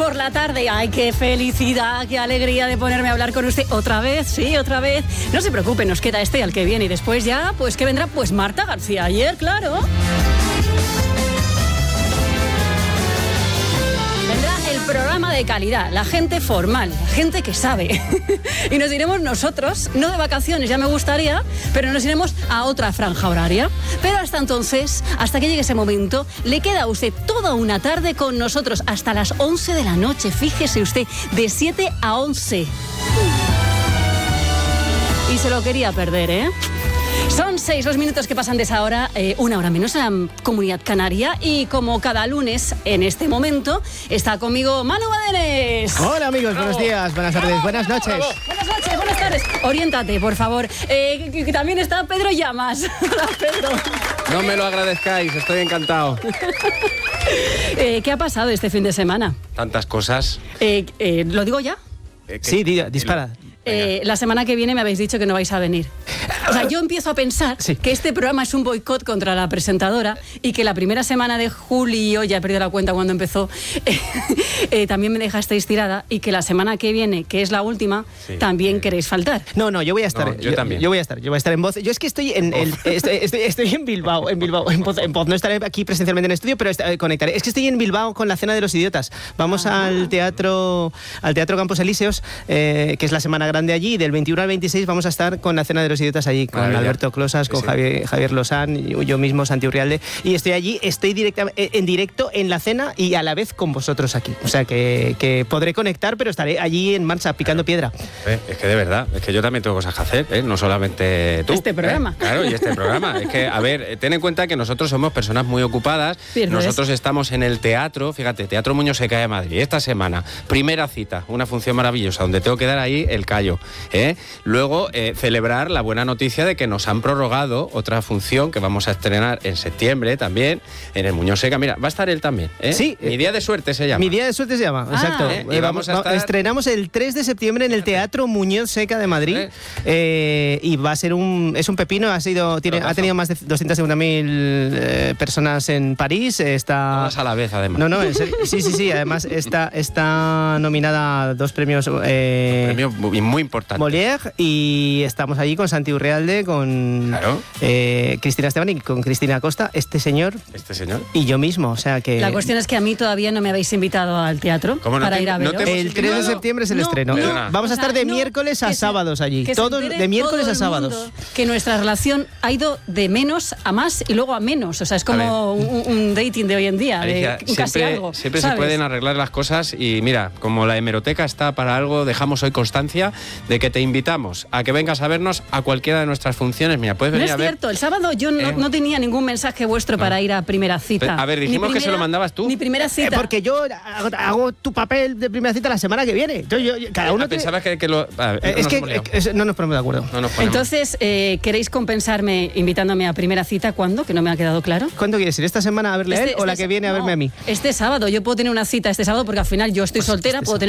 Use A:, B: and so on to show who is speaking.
A: por la tarde. ¡Ay, qué felicidad, qué alegría de ponerme a hablar con usted! ¿Otra vez? Sí, otra vez. No se preocupe, nos queda este al que viene. Y después ya, pues, ¿qué vendrá? Pues Marta García Ayer, claro. Programa de calidad, la gente formal, la gente que sabe. Y nos iremos nosotros, no de vacaciones, ya me gustaría, pero nos iremos a otra franja horaria. Pero hasta entonces, hasta que llegue ese momento, le queda a usted toda una tarde con nosotros hasta las 11 de la noche. Fíjese usted, de 7 a 11. Y se lo quería perder, ¿eh? Son 6 los minutos que pasan de esa hora, una hora menos en la Comunidad Canaria. Y como cada lunes, en este momento, está conmigo Manu Badenes.
B: Hola amigos, buenos días, buenas tardes, buenas noches.
A: Buenas noches, buenas tardes. Oriéntate, por favor. Que también está Pedro Llamas. Hola, Pedro.
C: No me lo agradezcáis, estoy encantado.
A: ¿Qué ha pasado este fin de semana?
C: Tantas cosas.
A: ¿Lo digo ya?
B: Sí, dispara.
A: La semana que viene me habéis dicho que no vais a venir. O sea, yo empiezo a pensar que este programa es un boicot contra la presentadora y que la primera semana de julio, ya he perdido la cuenta cuando empezó, también me dejasteis tirada y que la semana que viene, que es la última, también queréis faltar.
B: No, yo voy a estar.
C: No, yo también.
B: Yo voy a estar en Voz. Yo es que estoy estoy en Bilbao, en Voz. No estaré aquí presencialmente en estudio, pero conectaré. Es que estoy en Bilbao con la Cena de los Idiotas. Vamos al teatro Campos Elíseos, que es la semana grande allí. Del 21 al 26 vamos a estar con la Cena de los Idiotas allí, con Alberto Closas, con Javier Lozán, y yo mismo, Santi Urrialde. Y estoy allí, en directo en la cena y a la vez con vosotros aquí. O sea que podré conectar, pero estaré allí en marcha, picando piedra.
C: Es que de verdad, es que yo también tengo cosas que hacer, no solamente tú.
A: Este programa.
C: Claro, y este programa. Es que, a ver, ten en cuenta que nosotros somos personas muy ocupadas. Nosotros estamos en el teatro, fíjate, Teatro Muñoz Seca de Madrid. Esta semana, primera cita, una función maravillosa, donde tengo que dar ahí el callo. Luego, celebrar la buena noticia de que nos han prorrogado otra función que vamos a estrenar en septiembre también, en el Muñoz Seca. Mira, va a estar él también.
B: Sí.
C: Mi día de suerte se llama.
B: Mi día de suerte se llama, exacto.
C: Y vamos a estar...
B: Estrenamos el 3 de septiembre en el Teatro Muñoz Seca de Madrid. Y va a ser un pepino. Ha tenido más de 250.000 personas en París.
C: Todas a la vez, además.
B: No, sí. Además está nominada a 2 premios.
C: Premios muy importantes.
B: Molière, y estamos allí con Santi Urrialde, con Cristina Esteban y con Cristina Costa, este señor y yo mismo. O sea que...
A: La cuestión es que a mí todavía no me habéis invitado al teatro para ir a veros.
B: El 3 de septiembre es el estreno. Vamos a estar de miércoles a sábados allí. Todos de miércoles a sábados.
A: Que nuestra relación ha ido de menos a más y luego a menos. O sea, es como un dating de hoy en día.
C: Alicia,
A: casi algo.
C: Siempre se pueden arreglar las cosas y mira, como la hemeroteca está para algo, dejamos hoy constancia de que te invitamos a que vengas a vernos a cualquiera de nuestras funciones. Mira, puedes venir a ver.
A: No es cierto, el sábado yo no tenía ningún mensaje vuestro para ir a primera cita.
C: A ver, dijimos que se lo mandabas tú.
A: Ni primera cita.
B: Porque yo hago tu papel de primera cita la semana que viene. Cada uno
C: pensabas que lo...
B: no nos ponemos de acuerdo.
A: Entonces, ¿queréis compensarme invitándome a primera cita? ¿Cuándo? Que no me ha quedado claro.
B: ¿Cuándo quieres ir? ¿Esta semana a verle a él o la que viene a verme a mí?
A: Este sábado. Yo puedo tener una cita este sábado porque al final yo estoy soltera, puedo tener